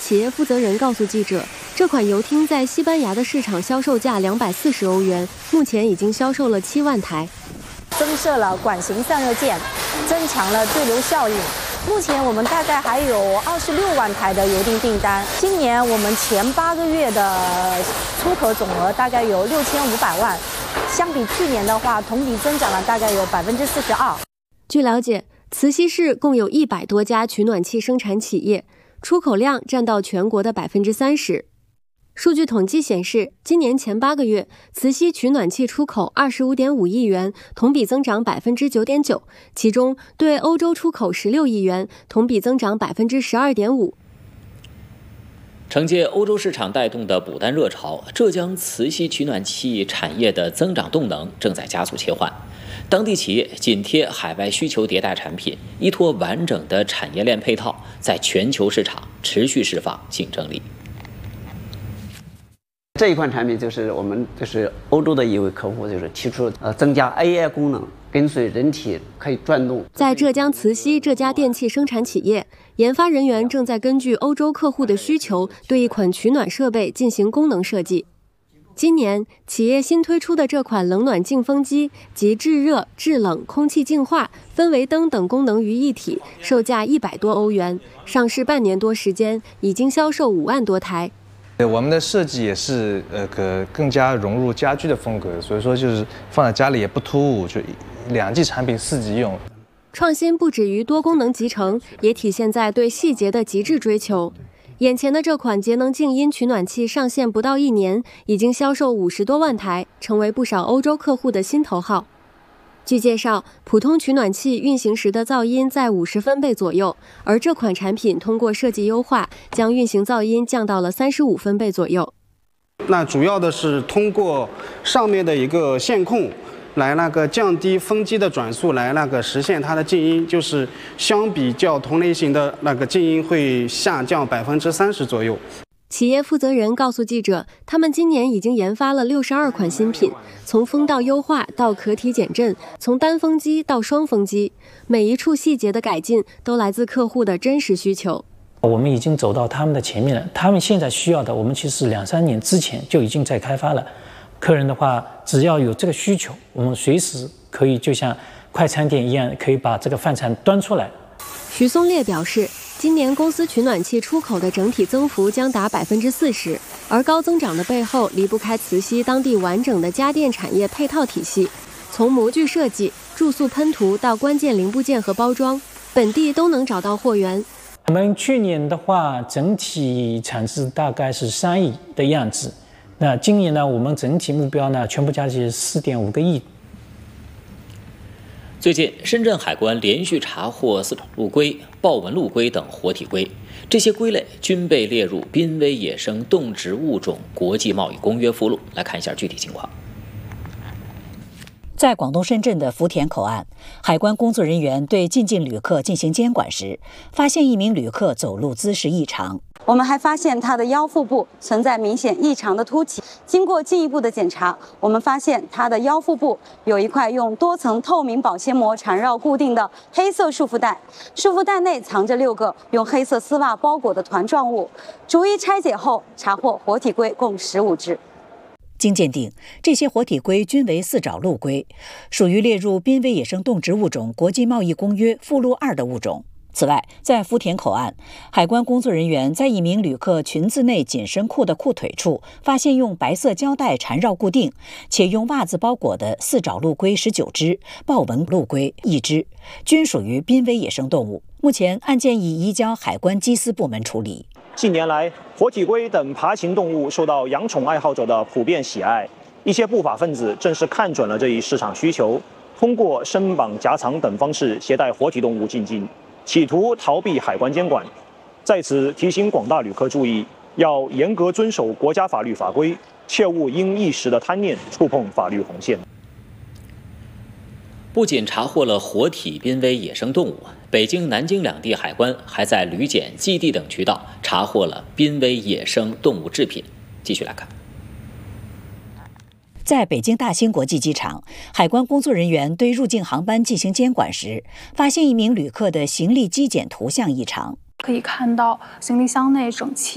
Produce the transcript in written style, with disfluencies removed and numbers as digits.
企业负责人告诉记者，这款游艇在西班牙的市场销售价240欧元，目前已经销售了7万台。 增设了管型散热件，增强了对流效应。目前我们大概还有26万台的油订订单。今年我们前8个月的出口总额大概有6500万，相比去年的话，同比增长了大概有42%。 据了解，慈溪市共有100多家取暖器生产企业，出口量占到全国的30%。数据统计显示，今年前8个月，慈溪取暖器出口25.5亿元，同比增长9.9%，其中对欧洲出口16亿元，同比增长12.5%。 承接欧洲市场带动的补单热潮，浙江慈溪取暖器产业的增长动能正在加速切换。当地企业紧贴海外需求迭代产品，依托完整的产业链配套，在全球市场持续释放竞争力。 这一款产品就是我们欧洲的一位客户提出增加 AI 功能，跟随人体可以转动。 在浙江慈溪这家电器生产企业，研发人员正在根据欧洲客户的需求，对一款取暖设备进行功能设计。今年，企业新推出的这款冷暖净风机集制热、制冷、空气净化、氛围灯等功能于一体，售价100多欧元。上市半年多时间，已经销售5万多台。 我们的设计也是更加融入家居的风格，所以说就是放在家里也不突兀，就2季产品4季用。 创新不止于多功能集成，也体现在对细节的极致追求。眼前的这款节能静音取暖器上线不到1年，已经销售50多万台，成为不少欧洲客户的心头好。据介绍，普通取暖器运行时的噪音在50分贝左右，而这款产品通过设计优化，将运行噪音降到了35分贝左右。 那主要的是通过上面的一个线控来降低风机的转速，来实现它的静音，就是相比较同类型的静音会下降30%左右。 企业负责人告诉记者，他们今年已经研发了62款新品，从风道优化到壳体减震，从单风机到双风机，每一处细节的改进都来自客户的真实需求。 我们已经走到他们的前面了，他们现在需要的，我们其实2-3年之前就已经在开发了。客人的话，只要有这个需求，我们随时可以就像快餐店一样，可以把这个饭菜端出来。 徐松烈表示，今年公司取暖器出口的整体增幅将达40%，而高增长的背后离不开慈溪当地完整的家电产业配套体系，从模具设计、注塑喷涂到关键零部件和包装，本地都能找到货源。 我们去年的话，整体产值大概是3亿的样子。那今年呢，我们整体目标呢，全部加起来4.5个亿。 最近，深圳海关连续查获4种陆龟、豹纹陆龟等活体龟，这些龟类均被列入濒危野生动植物种国际贸易公约附录。来看一下具体情况。 在广东深圳的福田口岸，海关工作人员对进境旅客进行监管时，发现一名旅客走路姿势异常。 我们还发现他的腰腹部存在明显异常的凸起。经过进一步的检查，我们发现他的腰腹部有一块用多层透明保鲜膜缠绕固定的黑色束缚带，束缚带内藏着6个用黑色丝袜包裹的团状物。逐一拆解后，查获活体龟共15只。 经鉴定，这些活体龟均为4爪陆龟，属于列入濒危野生动植物种国际贸易公约附录2的物种。此外，在福田口岸，海关工作人员在一名旅客裙子内紧身裤的裤腿处发现用白色胶带缠绕固定，且用袜子包裹的4爪陆龟19只，豹纹陆龟1只，均属于濒危野生动物。目前案件已移交海关缉私部门处理。 近年来，活体龟等爬行动物受到养宠爱好者的普遍喜爱，一些不法分子正是看准了这一市场需求，通过伸绑、夹藏等方式携带活体动物进境，企图逃避海关监管。在此提醒广大旅客注意，要严格遵守国家法律法规，切勿因一时的贪念触碰法律红线。 不仅查获了活体濒危野生动物，北京、南京两地海关还在旅检、寄递等渠道查获了濒危野生动物制品。继续来看， 在北京大兴国际机场，海关工作人员对入境航班进行监管时，发现一名旅客的行李机检图像异常。 可以看到行李箱内整齐